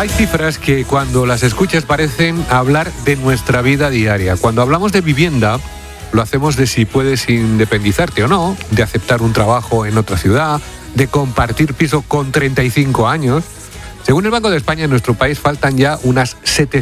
Hay cifras que cuando las escuchas parecen hablar de nuestra vida diaria. Cuando hablamos de vivienda, lo hacemos de si puedes independizarte o no, de aceptar un trabajo en otra ciudad, de compartir piso con 35 años. Según el Banco de España, en nuestro país faltan ya unas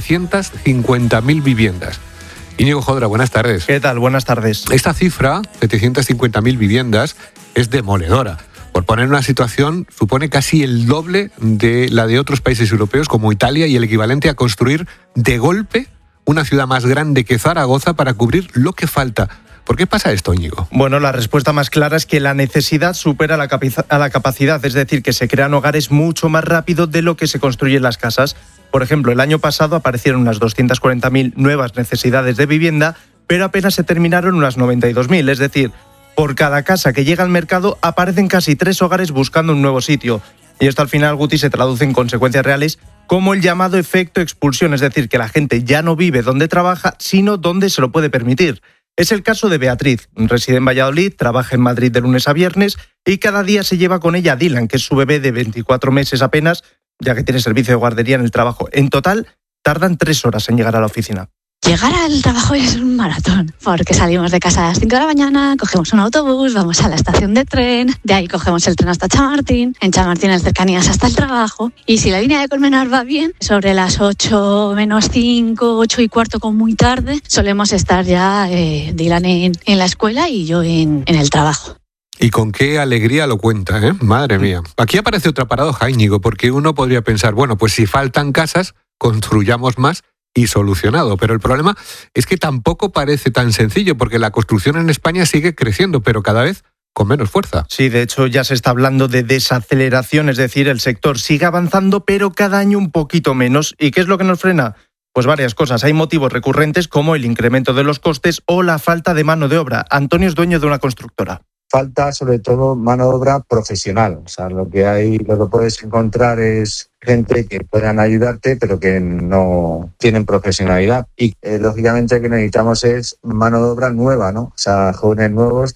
750.000 viviendas. Íñigo Jodra, buenas tardes. ¿Qué tal? Buenas tardes. Esta cifra, 750.000 viviendas, es demoledora. Por poner una situación, supone casi el doble de la de otros países europeos como Italia y el equivalente a construir de golpe una ciudad más grande que Zaragoza para cubrir lo que falta. ¿Por qué pasa esto, Íñigo? Bueno, la respuesta más clara es que la necesidad supera a la capacidad, es decir, que se crean hogares mucho más rápido de lo que se construyen las casas. Por ejemplo, el año pasado aparecieron unas 240.000 nuevas necesidades de vivienda, pero apenas se terminaron unas 92.000, es decir, por cada casa que llega al mercado aparecen casi 3 hogares buscando un nuevo sitio. Y esto al final, Guti, se traduce en consecuencias reales como el llamado efecto expulsión, es decir, que la gente ya no vive donde trabaja, sino donde se lo puede permitir. Es el caso de Beatriz, reside en Valladolid, trabaja en Madrid de lunes a viernes y cada día se lleva con ella a Dylan, que es su bebé de 24 meses apenas, ya que tiene servicio de guardería en el trabajo. En total, tardan 3 horas en llegar a la oficina. Llegar al trabajo es un maratón, porque salimos de casa a las 5 de la mañana, cogemos un autobús, vamos a la estación de tren, de ahí cogemos el tren hasta Chamartín, en Chamartín en cercanías hasta el trabajo, y si la línea de Colmenar va bien, sobre las 8 menos 5, 8 y cuarto como muy tarde, solemos estar ya Dylan en la escuela y yo en el trabajo. Y con qué alegría lo cuenta, ¿eh? Madre mía. Aquí aparece otra paradoja, Íñigo, porque uno podría pensar, bueno, pues si faltan casas, construyamos más y solucionado. Pero el problema es que tampoco parece tan sencillo, porque la construcción en España sigue creciendo, pero cada vez con menos fuerza. Sí, de hecho ya se está hablando de desaceleración, es decir, el sector sigue avanzando, pero cada año un poquito menos. ¿Y qué es lo que nos frena? Pues varias cosas. Hay motivos recurrentes como el incremento de los costes o la falta de mano de obra. Antonio es dueño de una constructora. Falta sobre todo mano de obra profesional. O sea, lo que puedes encontrar es gente que puedan ayudarte, pero que no tienen profesionalidad. Y lógicamente lo que necesitamos es mano de obra nueva, ¿no? O sea, jóvenes nuevos.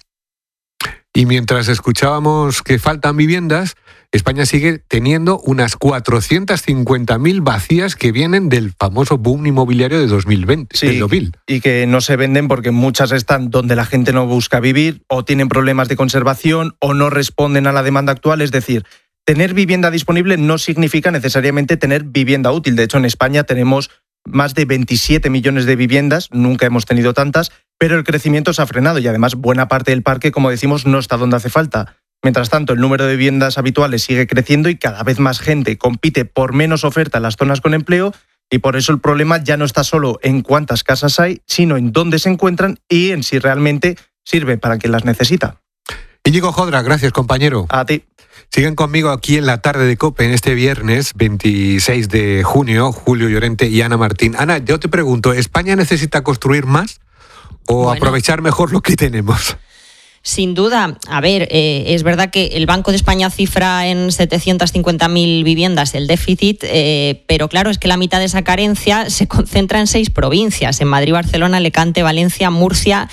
Y mientras escuchábamos que faltan viviendas, España sigue teniendo unas 450.000 vacías que vienen del famoso boom inmobiliario de 2020, sí, del 2000. Y que no se venden porque muchas están donde la gente no busca vivir, o tienen problemas de conservación, o no responden a la demanda actual. Es decir, tener vivienda disponible no significa necesariamente tener vivienda útil. De hecho, en España tenemos más de 27 millones de viviendas, nunca hemos tenido tantas, pero el crecimiento se ha frenado y además buena parte del parque, como decimos, no está donde hace falta. Mientras tanto, el número de viviendas habituales sigue creciendo y cada vez más gente compite por menos oferta en las zonas con empleo, y por eso el problema ya no está solo en cuántas casas hay, sino en dónde se encuentran y en si realmente sirve para quien las necesita. Íñigo Jodra, gracias, compañero. A ti. Siguen conmigo aquí en la tarde de COPE en este viernes 26 de junio, Julio Llorente y Ana Martín. Ana, yo te pregunto, ¿España necesita construir más o aprovechar mejor lo que tenemos? Sin duda, a ver, es verdad que el Banco de España cifra en 750.000 viviendas el déficit, pero claro, es que la mitad de esa carencia se concentra en 6 provincias, en Madrid, Barcelona, Alicante, Valencia, Murcia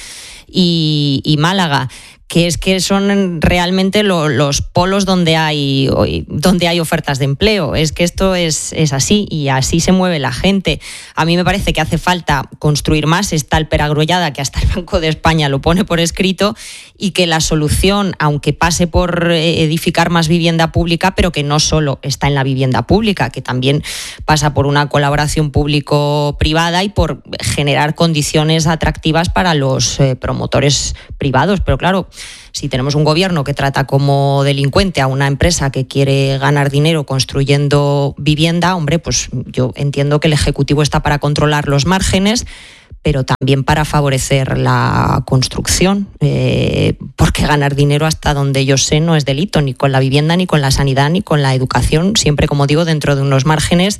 y Málaga, que es que son realmente los polos donde hay ofertas de empleo. Es que esto es así y así se mueve la gente. A mí me parece que hace falta construir más, está el peragrullada que hasta el Banco de España lo pone por escrito, y que la solución, aunque pase por edificar más vivienda pública, pero que no solo está en la vivienda pública, que también pasa por una colaboración público-privada y por generar condiciones atractivas para los promotores privados. Pero claro, si tenemos un gobierno que trata como delincuente a una empresa que quiere ganar dinero construyendo vivienda, hombre, pues yo entiendo que el Ejecutivo está para controlar los márgenes, pero también para favorecer la construcción, porque ganar dinero, hasta donde yo sé, no es delito, ni con la vivienda, ni con la sanidad, ni con la educación, siempre, como digo, dentro de unos márgenes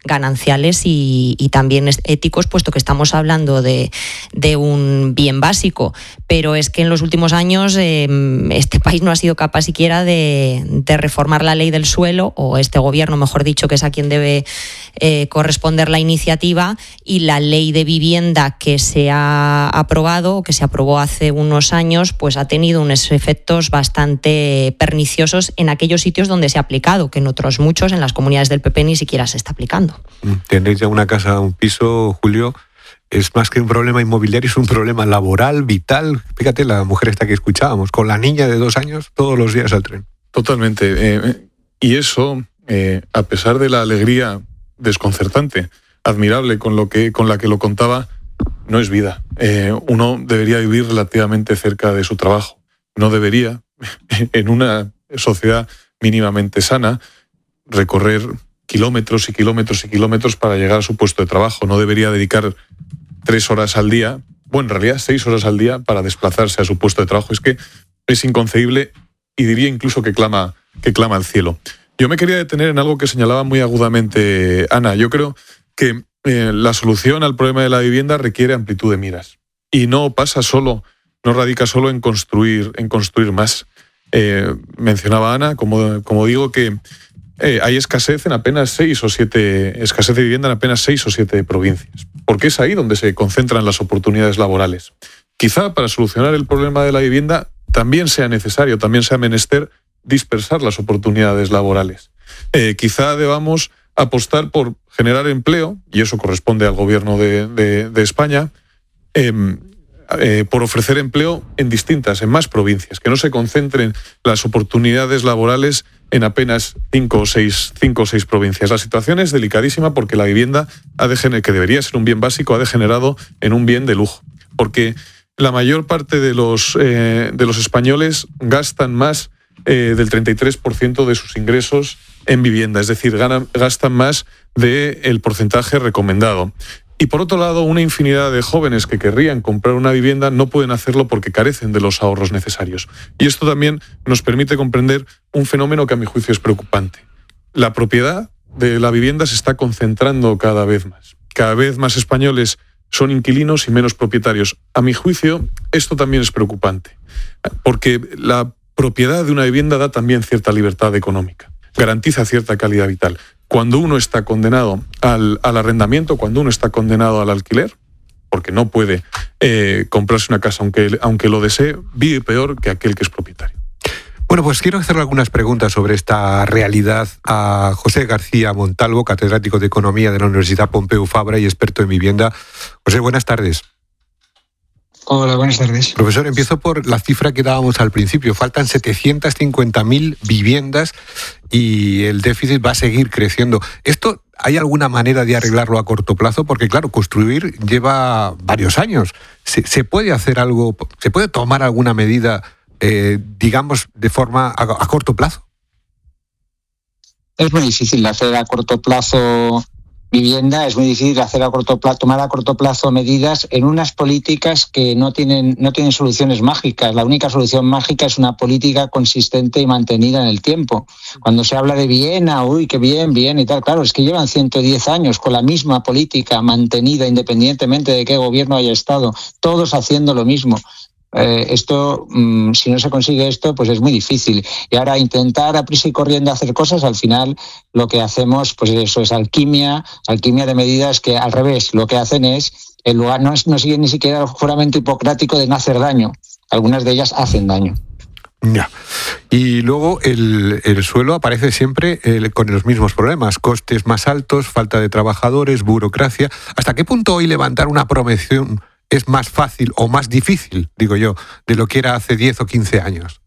gananciales y también éticos, puesto que estamos hablando de un bien básico. Pero es que en los últimos años este país no ha sido capaz siquiera de reformar la ley del suelo, o este gobierno, mejor dicho, que es a quien debe corresponder la iniciativa, y la ley de vivienda que se ha aprobado, o que se aprobó hace unos años, pues ha tenido unos efectos bastante perniciosos en aquellos sitios donde se ha aplicado, que en otros muchos, en las comunidades del PP, ni siquiera se está aplicando. Tenéis ya una casa, un piso, Julio. Es más que un problema inmobiliario, es un problema laboral, vital. Fíjate, la mujer esta que escuchábamos, con la niña de 2 años, todos los días al tren. Totalmente. Y eso, a pesar de la alegría desconcertante, admirable con la que lo contaba, no es vida. Uno debería vivir relativamente cerca de su trabajo. No debería, en una sociedad mínimamente sana, recorrer kilómetros y kilómetros y kilómetros para llegar a su puesto de trabajo. No debería dedicar 3 horas al día, bueno, en realidad 6 horas al día para desplazarse a su puesto de trabajo. Es que es inconcebible y diría incluso que clama al cielo. Yo me quería detener en algo que señalaba muy agudamente Ana. Yo creo que la solución al problema de la vivienda requiere amplitud de miras y no radica solo en construir más. Mencionaba Ana, como digo, que hay escasez de vivienda en apenas 6 o 7 provincias, porque es ahí donde se concentran las oportunidades laborales. Quizá para solucionar el problema de la vivienda también sea menester dispersar las oportunidades laborales. Quizá debamos apostar por generar empleo, y eso corresponde al gobierno de España, por ofrecer empleo en más provincias, que no se concentren las oportunidades laborales en apenas 5 o 6 provincias. La situación es delicadísima porque la vivienda, que debería ser un bien básico, ha degenerado en un bien de lujo. Porque la mayor parte de los españoles gastan más del 33% de sus ingresos en vivienda, es decir, gastan más del porcentaje recomendado. Y por otro lado, una infinidad de jóvenes que querrían comprar una vivienda no pueden hacerlo porque carecen de los ahorros necesarios. Y esto también nos permite comprender un fenómeno que a mi juicio es preocupante. La propiedad de la vivienda se está concentrando cada vez más. Cada vez más españoles son inquilinos y menos propietarios. A mi juicio, esto también es preocupante, porque la propiedad de una vivienda da también cierta libertad económica, garantiza cierta calidad vital. Cuando uno está condenado al arrendamiento, cuando uno está condenado al alquiler, porque no puede comprarse una casa aunque lo desee, vive peor que aquel que es propietario. Bueno, pues quiero hacerle algunas preguntas sobre esta realidad a José García Montalvo, catedrático de Economía de la Universidad Pompeu Fabra y experto en vivienda. José, buenas tardes. Hola, buenas tardes. Profesor, empiezo por la cifra que dábamos al principio. Faltan 750.000 viviendas y el déficit va a seguir creciendo. ¿Esto hay alguna manera de arreglarlo a corto plazo? Porque, claro, construir lleva varios años. ¿Se puede hacer algo? ¿Se puede tomar alguna medida, digamos, de forma a corto plazo? Es muy difícil hacer a corto plazo vivienda, es muy difícil tomar a corto plazo medidas en unas políticas que no tienen soluciones mágicas. La única solución mágica es una política consistente y mantenida en el tiempo. Cuando se habla de Viena, uy, qué bien y tal, claro, es que llevan 110 años con la misma política mantenida independientemente de qué gobierno haya estado, todos haciendo lo mismo. Esto, si no se consigue esto, pues es muy difícil. Y ahora intentar a prisa y corriendo hacer cosas, al final lo que hacemos, pues eso es alquimia de medidas que al revés, lo que hacen es, en lugar, no siguen ni siquiera el juramento hipocrático de no hacer daño. Algunas de ellas hacen daño. Ya. Y luego el suelo aparece siempre con los mismos problemas, costes más altos, falta de trabajadores, burocracia. ¿Hasta qué punto hoy levantar una promoción es más fácil o más difícil, digo yo, de lo que era hace 10 o 15 años?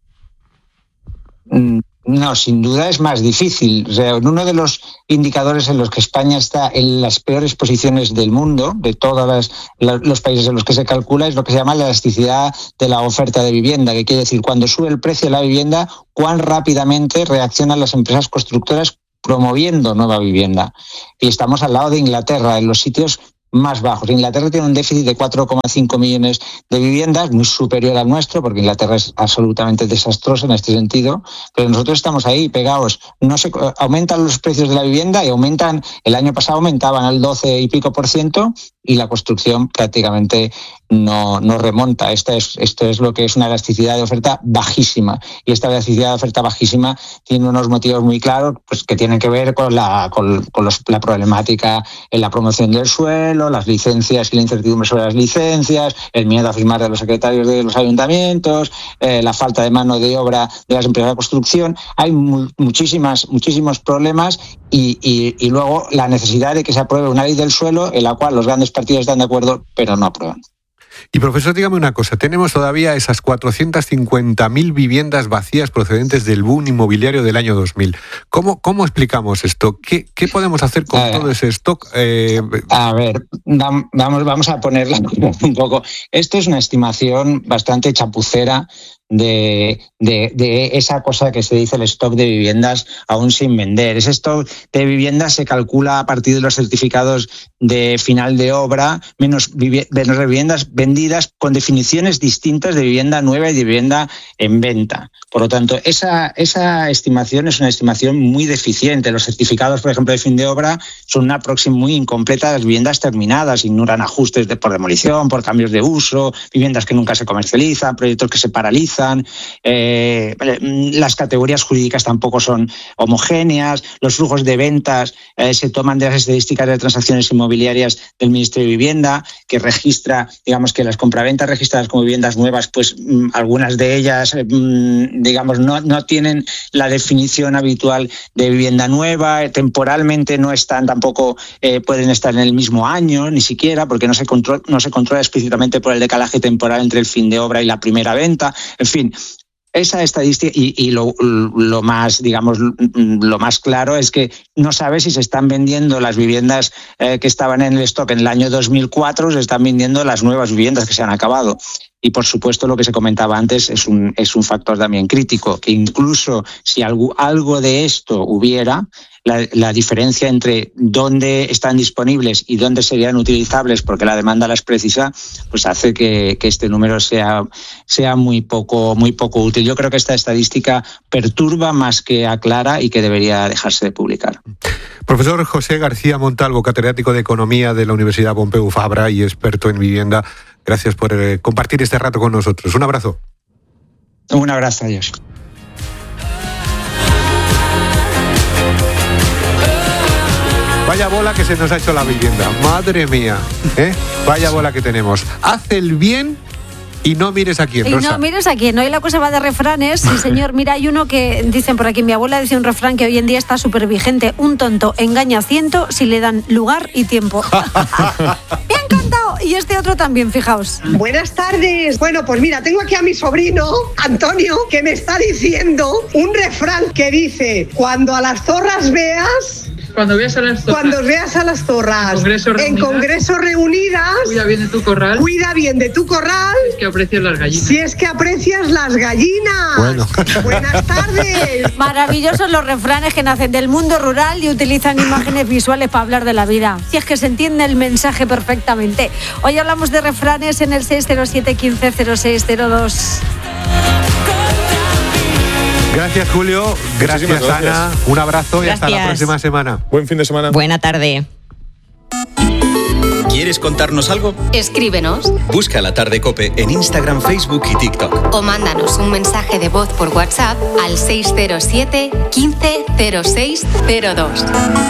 No, sin duda es más difícil. O sea, uno de los indicadores en los que España está en las peores posiciones del mundo, de todos los países en los que se calcula, es lo que se llama la elasticidad de la oferta de vivienda, que quiere decir, cuando sube el precio de la vivienda, cuán rápidamente reaccionan las empresas constructoras promoviendo nueva vivienda. Y estamos al lado de Inglaterra, en los sitios más bajos. Inglaterra tiene un déficit de 4,5 millones de viviendas, muy superior al nuestro, porque Inglaterra es absolutamente desastrosa en este sentido, pero nosotros estamos ahí pegados. Aumentan los precios de la vivienda y el año pasado aumentaban al 12 y pico %, y la construcción prácticamente no remonta. Esto es lo que es una elasticidad de oferta bajísima, y esta elasticidad de oferta bajísima tiene unos motivos muy claros, pues que tienen que ver con la problemática en la promoción del suelo, las licencias y la incertidumbre sobre las licencias, el miedo a firmar de los secretarios de los ayuntamientos, la falta de mano de obra de las empresas de construcción. Hay muchísimos problemas y luego la necesidad de que se apruebe una ley del suelo en la cual los grandes partidos están de acuerdo pero no aprueban. Y profesor, dígame una cosa, tenemos todavía esas 450.000 viviendas vacías procedentes del boom inmobiliario del año 2000. ¿Cómo explicamos esto? ¿Qué podemos hacer con todo ese stock? A ver, vamos a ponerla un poco. Esto es una estimación bastante chapucera de esa cosa que se dice el stock de viviendas aún sin vender. Ese stock de viviendas se calcula a partir de los certificados de final de obra menos viviendas vendidas, con definiciones distintas de vivienda nueva y de vivienda en venta. Por lo tanto, esa estimación es una estimación muy deficiente. Los certificados, por ejemplo, de fin de obra son una aproximación muy incompleta de las viviendas terminadas, ignoran ajustes por demolición, por cambios de uso, viviendas que nunca se comercializan, proyectos que se paralizan. Las categorías jurídicas tampoco son homogéneas, los flujos de ventas se toman de las estadísticas de transacciones inmobiliarias del Ministerio de Vivienda, que registra, digamos que las compraventas registradas como viviendas nuevas, pues algunas de ellas, digamos, no tienen la definición habitual de vivienda nueva, temporalmente no están tampoco, pueden estar en el mismo año, ni siquiera, porque no se controla explícitamente por el decalaje temporal entre el fin de obra y la primera venta. En fin, esa estadística y lo más, digamos, lo más claro es que no sabe si se están vendiendo las viviendas que estaban en el stock en el año 2004 o se están vendiendo las nuevas viviendas que se han acabado. Y, por supuesto, lo que se comentaba antes es un factor también crítico, que incluso si algo de esto hubiera, la diferencia entre dónde están disponibles y dónde serían utilizables, porque la demanda las precisa, pues hace que este número sea muy poco útil. Yo creo que esta estadística perturba más que aclara y que debería dejarse de publicar. Profesor José García Montalvo, catedrático de Economía de la Universidad Pompeu Fabra y experto en vivienda, gracias por compartir este rato con nosotros. Un abrazo. Un abrazo, adiós. Vaya bola que se nos ha hecho la vivienda. Madre mía, vaya bola que tenemos. Haz el bien y no mires a quién, Rosa. Y no mires a quién. Hoy la cosa va de refranes. Sí, señor. Mira, hay uno que dicen por aquí. Mi abuela decía un refrán que hoy en día está súper vigente. Un tonto engaña a 100 si le dan lugar y tiempo. ¡Me ha encantado! Y este otro también, fijaos. Buenas tardes. Bueno, pues mira, tengo aquí a mi sobrino, Antonio, que me está diciendo un refrán que dice: cuando a las zorras veas... Cuando veas a las zorras. Cuando veas a las zorras. En congreso reunidas. Cuida bien de tu corral. Cuida bien de tu corral. Si es que aprecias las gallinas. Si es que aprecias las gallinas. Bueno. Buenas tardes. Maravillosos los refranes que nacen del mundo rural y utilizan imágenes visuales para hablar de la vida. Si es que se entiende el mensaje perfectamente. Hoy hablamos de refranes en el 607 15 0602. Gracias, Julio. Gracias, Ana. Un abrazo y hasta la próxima semana. Buen fin de semana. Buena tarde. ¿Quieres contarnos algo? Escríbenos. Busca La Tarde COPE en Instagram, Facebook y TikTok. O mándanos un mensaje de voz por WhatsApp al 607 15 0602.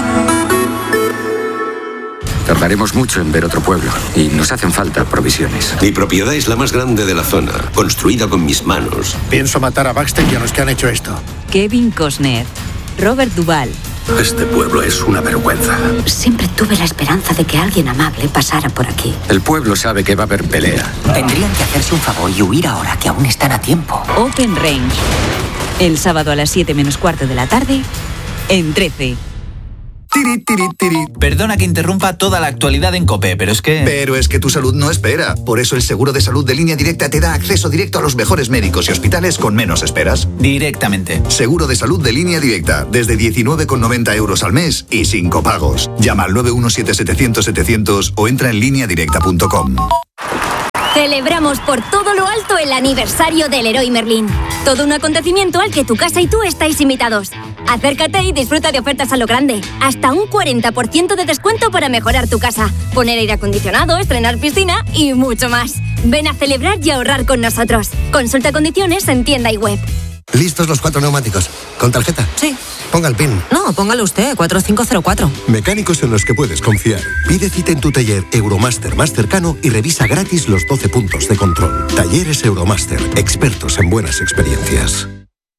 Tardaremos mucho en ver otro pueblo y nos hacen falta provisiones. Mi propiedad es la más grande de la zona, construida con mis manos. Pienso matar a Baxter y a los que han hecho esto. Kevin Costner, Robert Duvall. Este pueblo es una vergüenza. Siempre tuve la esperanza de que alguien amable pasara por aquí. El pueblo sabe que va a haber pelea. Tendrían que hacerse un favor y huir ahora, que aún están a tiempo. Open Range. El sábado a las 7 menos cuarto de la tarde, en 13. Tiri, tiri, tiri. Perdona que interrumpa toda la actualidad en COPE, pero es que tu salud no espera. Por eso el seguro de salud de Línea Directa te da acceso directo a los mejores médicos y hospitales con menos esperas. Directamente. Seguro de salud de Línea Directa, desde 19,90 € al mes y sin copagos. Llama al 917-700-700 o entra en lineadirecta.com. Celebramos por todo lo alto el aniversario del Leroy Merlin. Todo un acontecimiento al que tu casa y tú estáis invitados. Acércate y disfruta de ofertas a lo grande. Hasta un 40% de descuento para mejorar tu casa, poner aire acondicionado, estrenar piscina y mucho más. Ven a celebrar y ahorrar con nosotros. Consulta condiciones en tienda y web. ¿Listos los 4 neumáticos? ¿Con tarjeta? Sí. Ponga el PIN. No, póngalo usted, 4504. Mecánicos en los que puedes confiar. Pide cita en tu taller Euromaster más cercano y revisa gratis los 12 puntos de control. Talleres Euromaster, expertos en buenas experiencias.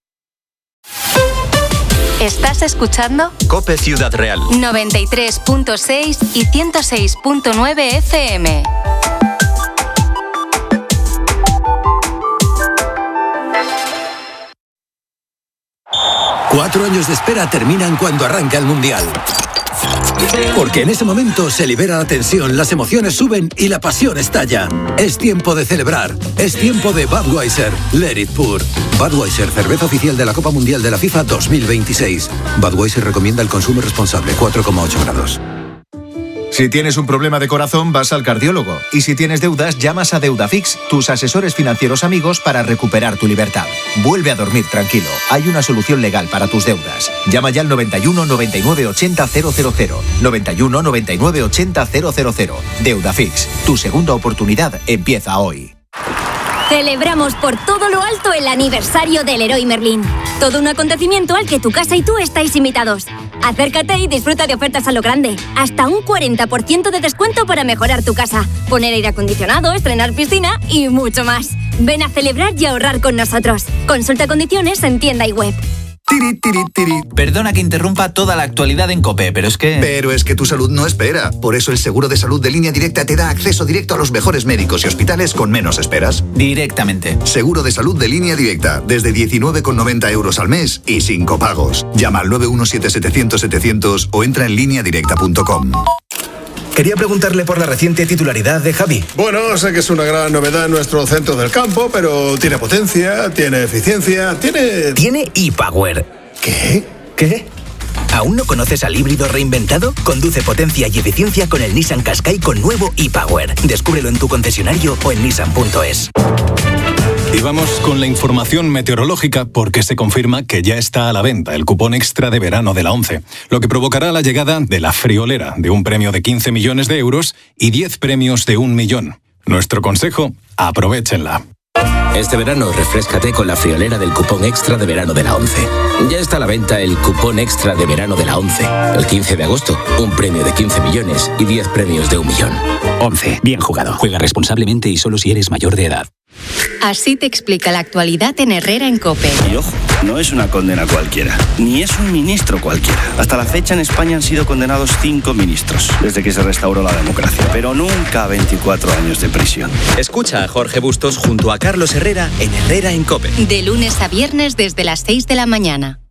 ¿Estás escuchando? COPE Ciudad Real. 93.6 y 106.9 FM. Cuatro años de espera terminan cuando arranca el Mundial. Porque en ese momento se libera la tensión, las emociones suben y la pasión estalla. Es tiempo de celebrar. Es tiempo de Budweiser. Let it pour. Budweiser, cerveza oficial de la Copa Mundial de la FIFA 2026. Budweiser recomienda el consumo responsable, 4,8 grados. Si tienes un problema de corazón, vas al cardiólogo. Y si tienes deudas, llamas a Deudafix, tus asesores financieros amigos, para recuperar tu libertad. Vuelve a dormir tranquilo. Hay una solución legal para tus deudas. Llama ya al 91 99 80 000. 91 99 80 000. Deudafix, tu segunda oportunidad empieza hoy. Celebramos por todo lo alto el aniversario del Leroy Merlin. Todo un acontecimiento al que tu casa y tú estáis invitados. Acércate y disfruta de ofertas a lo grande. Hasta un 40% de descuento para mejorar tu casa, poner aire acondicionado, estrenar piscina y mucho más. Ven a celebrar y ahorrar con nosotros. Consulta condiciones en tienda y web. Tiri, tiri, tiri. Perdona que interrumpa toda la actualidad en COPE, pero es que tu salud no espera. Por eso el seguro de salud de Línea Directa te da acceso directo a los mejores médicos y hospitales con menos esperas. Directamente. Seguro de salud de Línea Directa, desde 19,90 € al mes y sin copagos. Llama al 917-700-700 o entra en lineadirecta.com. Quería preguntarle por la reciente titularidad de Javi. Bueno, sé que es una gran novedad en nuestro centro del campo, pero tiene potencia, tiene eficiencia, Tiene ePower. ¿Qué? ¿Aún no conoces al híbrido reinventado? Conduce potencia y eficiencia con el Nissan Qashqai con nuevo ePower. Descúbrelo en tu concesionario o en nissan.es. Y vamos con la información meteorológica porque se confirma que ya está a la venta el cupón extra de verano de la ONCE, lo que provocará la llegada de la friolera de un premio de 15 millones de euros y 10 premios de 1 millón. Nuestro consejo, aprovéchenla. Este verano refréscate con la friolera del cupón extra de verano de la ONCE. Ya está a la venta el cupón extra de verano de la ONCE. El 15 de agosto, un premio de 15 millones y 10 premios de 1 millón. ONCE, bien jugado. Juega responsablemente y solo si eres mayor de edad. Así te explica la actualidad en Herrera en COPE. Y ojo, no es una condena cualquiera, ni es un ministro cualquiera. Hasta la fecha en España han sido condenados 5 ministros, desde que se restauró la democracia, pero nunca 24 años de prisión. Escucha a Jorge Bustos junto a Carlos Herrera en Herrera en COPE. De lunes a viernes desde las 6 de la mañana.